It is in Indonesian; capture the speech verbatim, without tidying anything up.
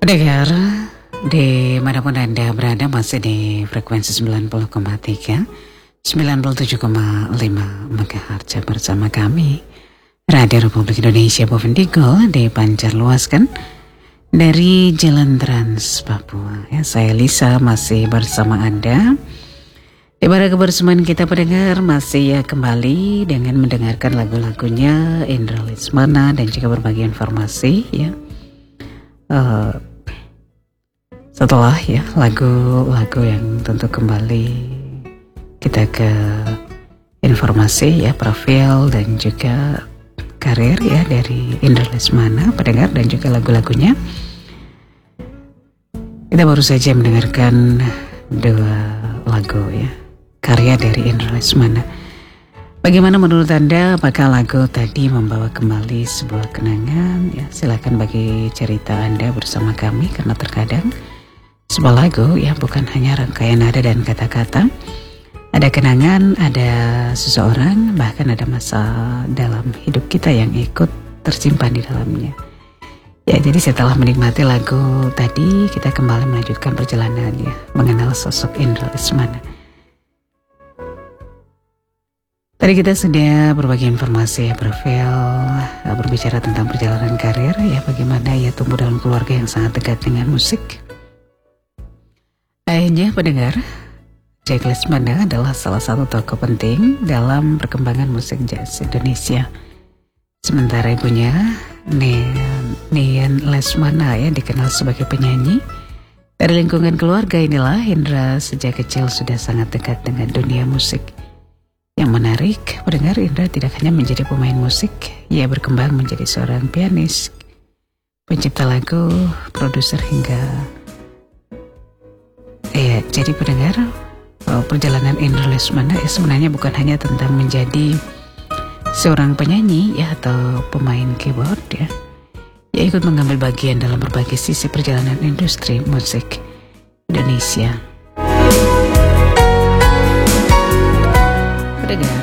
Pendengar, dimanapun Anda berada masih di frekuensi sembilan puluh koma tiga, sembilan puluh tujuh koma lima megahertz bersama kami Radio Republik Indonesia Bovendigul dipancar luaskan dari Jalan Trans Papua. Ya, saya Lisa masih bersama Anda. Di mana kebersamaan kita pendengar masih ya kembali dengan mendengarkan lagu-lagunya Indra Lesmana dan juga berbagai informasi ya. Uh, setelah ya lagu-lagu yang tentu kembali kita ke informasi ya profil dan juga karir ya dari Indra Lesmana pendengar dan juga lagu-lagunya. Kita baru saja mendengarkan dua lagu ya karya dari Indra Lesmana. Bagaimana menurut Anda? Apakah lagu tadi membawa kembali sebuah kenangan? Ya, silakan bagi cerita Anda bersama kami karena terkadang sebuah lagu ya bukan hanya rangkaian nada dan kata-kata. Ada kenangan, ada seseorang, bahkan ada masa dalam hidup kita yang ikut tersimpan di dalamnya. Ya, jadi setelah menikmati lagu tadi, kita kembali melanjutkan perjalanan ya mengenal sosok Indra Lesmana. Tadi kita sudah berbagi informasi ya, profil, berbicara tentang perjalanan karir, ya bagaimana ia tumbuh dalam keluarga yang sangat dekat dengan musik. Ayahnya pendengar, Jack Lesmana adalah salah satu tokoh penting dalam perkembangan musik jazz Indonesia. Sementara ibunya, Nian Lesmana ya dikenal sebagai penyanyi. Dari lingkungan keluarga inilah Indra sejak kecil sudah sangat dekat dengan dunia musik. Yang menarik, pendengar, Indra tidak hanya menjadi pemain musik, ia berkembang menjadi seorang pianis, pencipta lagu, produser hingga... Ya, jadi pendengar, perjalanan Indra Lesmana ya, sebenarnya bukan hanya tentang menjadi seorang penyanyi ya atau pemain keyboard ya. Ia ikut mengambil bagian dalam berbagai sisi perjalanan industri musik Indonesia. Pendengar,